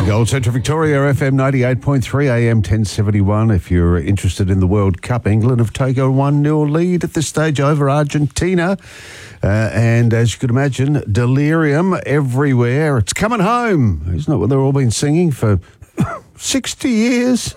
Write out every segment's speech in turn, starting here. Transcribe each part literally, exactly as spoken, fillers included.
Gold Central Victoria, F M ninety-eight point three, A M ten seventy-one. If you're interested in the World Cup, England have taken a one nil lead at this stage over Argentina. Uh, and as you could imagine, delirium everywhere. It's coming home. Isn't it what they've all been singing for sixty years?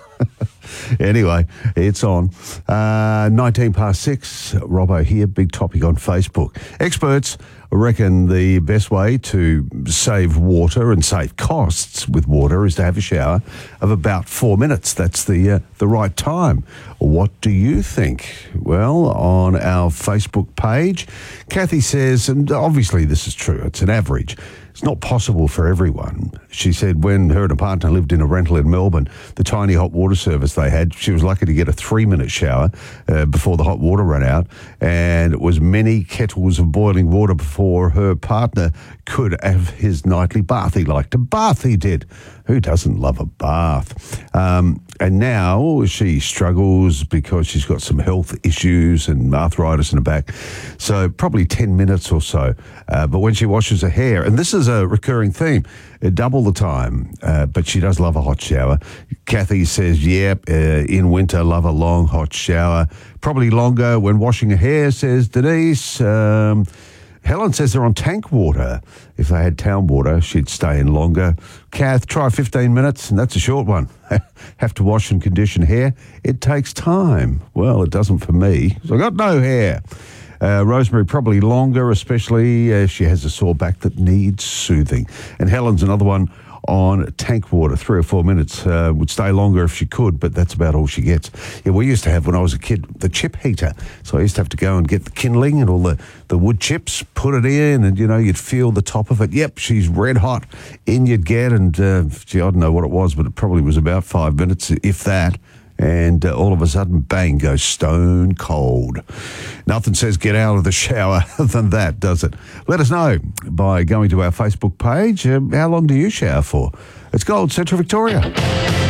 Anyway, it's on. Uh, nineteen past six, Robbo here, big topic on Facebook. Experts reckon the best way to save water and save costs with water is to have a shower of about four minutes. That's the uh, the right time. What do you think? Well, on our Facebook page, Kathy says, and obviously this is true, it's an average. It's not possible for everyone. She said when her and her partner lived in a rental in Melbourne, the tiny hot water service they had, she was lucky to get a three-minute shower uh, before the hot water ran out, and it was many kettles of boiling water before her partner could have his nightly bath. He liked a bath, he did. Who doesn't love a bath? Um, and now she struggles because she's got some health issues and arthritis in her back. So probably ten minutes or so. Uh, but when she washes her hair, and this is a recurring theme, uh, double the time, uh, but she does love a hot shower. Kathy says, yep, uh, in winter, love a long hot shower. Probably longer when washing her hair, says Denise. Um, Helen says they're on tank water. If they had town water, she'd stay in longer. Kath, try fifteen minutes, and that's a short one. Have to wash and condition hair. It takes time. Well, it doesn't for me. So I've got no hair. Uh, Rosemary, probably longer, especially if she has a sore back that needs soothing. And Helen's another one on tank water. Three or four minutes uh, would stay longer if she could, but that's about all she gets. Yeah, we used to have, when I was a kid, the chip heater. So I used to have to go and get the kindling and all the, the wood chips, put it in, and, you know, you'd feel the top of it. Yep, she's red hot. In you'd get, and, uh, gee, I don't know what it was, but it probably was about five minutes, if that. And uh, all of a sudden, bang, goes stone cold. Nothing says get out of the shower than that, does it? Let us know by going to our Facebook page. Uh, how long do you shower for? It's Gold Central Victoria.